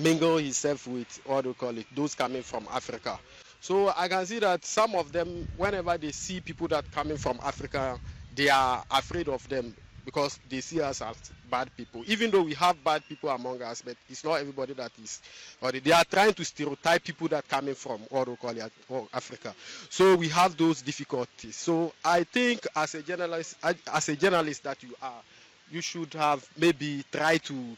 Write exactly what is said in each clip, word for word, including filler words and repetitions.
mingle himself with what do you call it, those coming from Africa. So I can see that some of them, whenever they see people that coming from Africa, they are afraid of them because they see us as bad people. Even though we have bad people among us, but it's not everybody that is. Or they are trying to stereotype people that coming from what do you call it, or Africa. So we have those difficulties. So I think as a journalist, as a journalist that you are, you should have maybe try to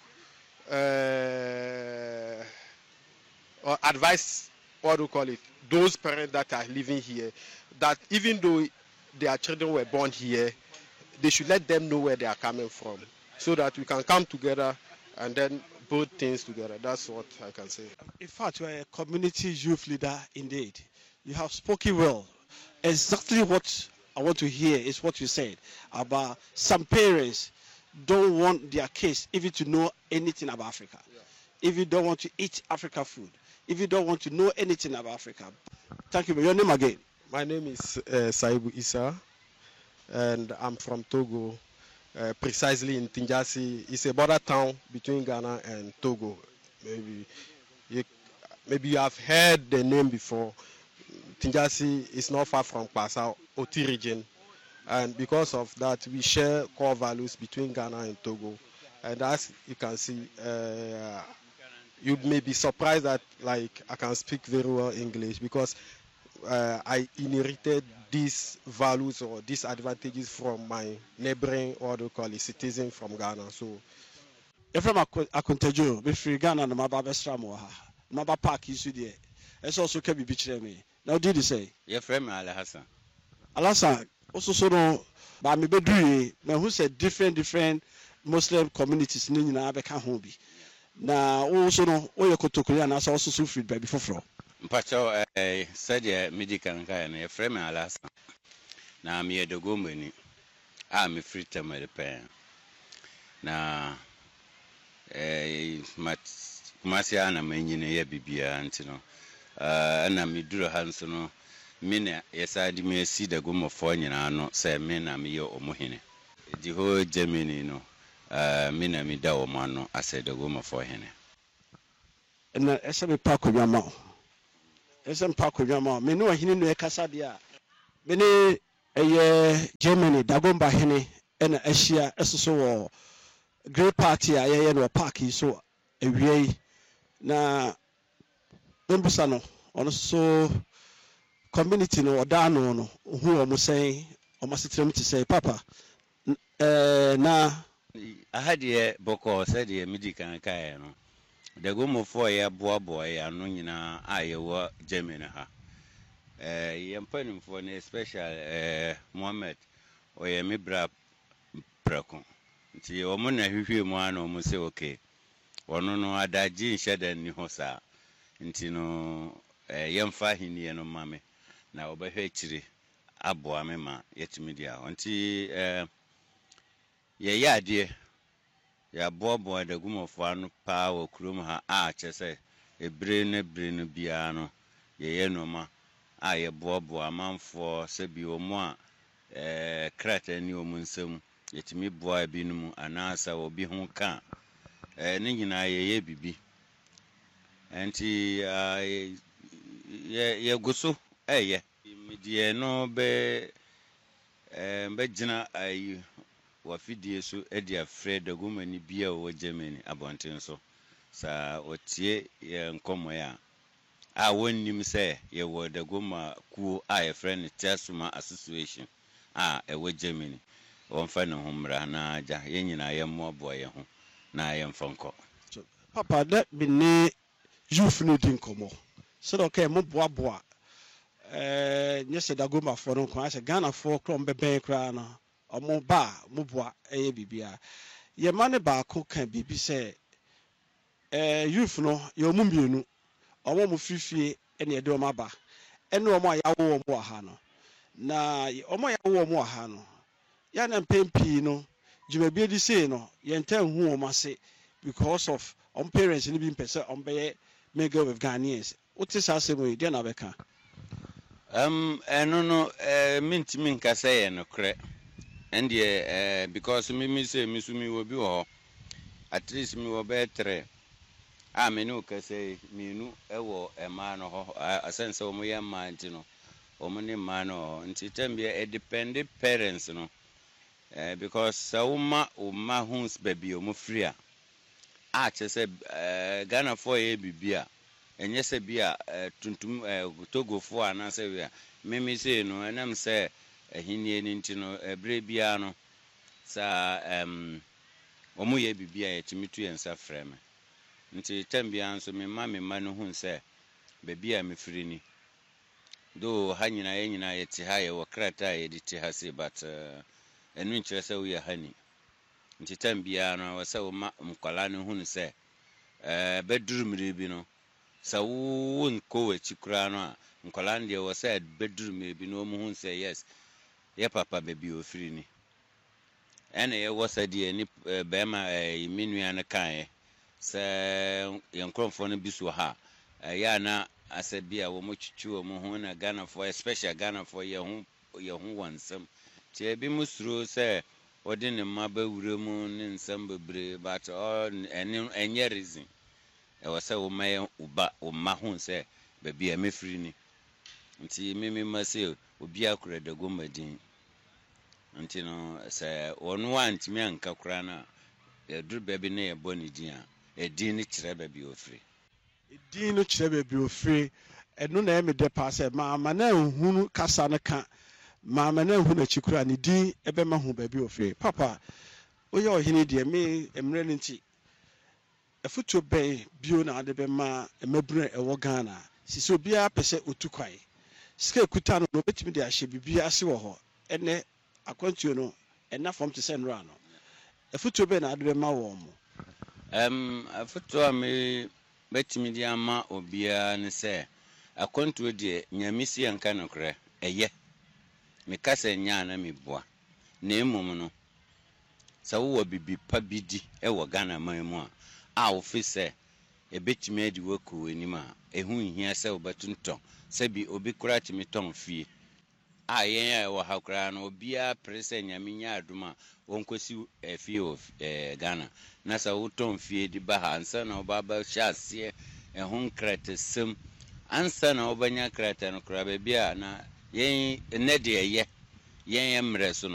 uh, or advise, what do you call it, those parents that are living here, that even though their children were born here, they should let them know where they are coming from, so that we can come together and then put things together. That's what I can say. In fact, you are a community youth leader indeed. You have spoken well. Exactly what I want to hear is what you said about some parents don't want their kids even to know anything about Africa. Yeah. If you don't want to eat African food, if you don't want to know anything about Africa. Thank you. Your name again? My name is uh, Saibu Issa, and I'm from Togo, uh, precisely in Tinjasi. It's a border town between Ghana and Togo. Maybe you, maybe you have heard the name before. Tinjasi is not far from Kwasa, Oti region. And because of that, we share core values between Ghana and Togo. And as you can see, uh, you may be surprised that like I can speak very well English, because uh, I inherited these values or these advantages from my neighboring, or do you call it, citizen from Ghana. So, you're from Akuntejo, before Ghana, and Maba Bestramoha, Maba Park is there. It's also can be betrayed me. Now, did you say? You're from Alhassan. Alhassan. Also, so no, but me bedui. Now, who said different, different Muslim communities in na Abeka Hobi. Now, also no, all your Kotokoya and also so free by before from. Pacho, eh, said ye medical and a frame Alhassan. Now, I'm here to go many. I'm a free time at the pen. Now, eh, Masiana Manin, a Bibia, and you know, uh, and I'm Dura Hansono. Mene yesa di me si da gomo fo nyina no se me na me ye omohene di ho Germany no uh me na me da o ma no ase da gomo fo hene na ese me pa ko nyama ese me pa ko nyama me no hene no e kasa dia me ne eye Germany da gomba hene na ahia esoso wo great party a ye no park so ewie na mbisa no ono so community no odano no who am saying o masitrem to say papa eh na ahade boko said ye medical kai no the go mo for ye boa boa ya no nyina aye wo Germany ha eh ye mpanim for ne special eh Mohammed o ye me bra prako nti o mo na hwehwe mu ana o mo say okay wono no adaji nhyedan ni ho sa nti no eh yemfa hini no mame na obehwe chiri aboa me ma yetimi dia nti eh ye yade ya bobo da gumofo anu pa wo kurom ha a chese ebre ne bre no bia no ye ye no ma a ye bobo amanfo se bi omo a eh krata ni omu nsam yetimi boa bi no mu anasa obi ho ka eh ne nyina ye ye bibi nti ye ye guso eye medie no be eh be gina ayi wa fidie so e dia Fred agumani bia wo Germany abonten so sa otie ye nkomo ya a wonnim se ye wo dagoma ku a ye friend Tesuma Association a e wo Germany won fa ne homra na aja ye nyina ye mobo ye ho na ye mfonko papa that be ne youth no din komo so okay mo boa boa eh nyese dagoma for no kwa se Ghana for krom bebe kra no omo ba mo boa eye bibia ye mane ba ko kan bibi se eh youth no ye omo mienu omo mo fifie ene ye de omo aba ene omo ya wo omo aha no na omo ya wo omo aha no ya na mpempi no jumabie di sei no ye ntan hu omo ase because of on parents ni bi mpese on be mega with Ghanaians what is asemo ye na beka um eno no eh minti min ka say no kre and eh because me me say me sumi wo bi ho at least me wo be tre a me no ka say minu ewo ema no ho asense o mo ye ma nti no o mo ne ma no nti tambia e depend parents no eh because so ma o ma huns baby o mo free a a che say eh Ghana for ye bibia enye se bia tuntum Togo for ana se we me me say no enam say ehinie ni nti no ebre bia no sa em o mo ye bibia ye timitu yensa frame nti tambia nso me ma me ma no hu nse baby a me free ni do ha nyina ye nyina ye ti ha ye wo krata ye di ti ha se but enu nkyere se wo ye hani nti tambia no wo se wo ma mkwala no hu nse eh beduru mire bi no sa wo nko we chikura no a nkwala ndie wo se beduru mire bi no mu hu nse yes ye papa baby o free ni ene ye wo se die ni be ma minua ne kan se yankromfo no biso ha ya na asabia wo mo chichu wo mo ho na Ghana for especially Ghana for ye ho ye ho wansam tie bi musuro se odi ne maba wure mu ne nsam bebre but all enye reason e wo se wo ma uba wo ma ho se baby a me free ni nti mimi ma se obi akura da gomadin nti no se wonu antimi anka kura na edur baby na ye boni din a edin ni kire baby ofri edin no kire baby ofri eno na eme de pass ma ma na ehunu kasa na ka ma ma na ehunu chikura ni din ebe ma hu baby ofri papa oye ohini de me emre nti efuto ben bio na ade be ma emabure ewo Ghana sisi obia pese otukwai sika kuta no betimi de ahye bibia ase wo ho ene akwantuo no ena form to send run no efuto ben na ade be ma wo mo em afuto a me betimi de ama obia ne se akwantuo de nyamisi anka no kre eye me kasa nya na me boa na emom no sa wo bibi pa bidi e wo Ghana man mu a a wo fi se e betimi adi waku enima ehu nhia se obatunton se bi obi kura timi ton fie a yen a wo hakura no obia prese nyame nya aduma wonkosi fie of Ghana na sa wo ton fie di ba hansa na obaba hyase ehun kratesem ansa na obanya krata no kura bia na yen ne de ye yen emre so